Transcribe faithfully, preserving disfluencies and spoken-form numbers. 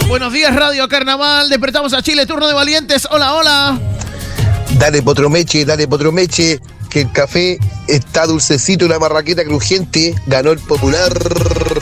Buenos días, Radio Carnaval. Despertamos a Chile, turno de valientes. Hola, hola. Dale Potromeche, dale Potromeche, que el café está dulcecito y la marraqueta crujiente. Ganó el popular.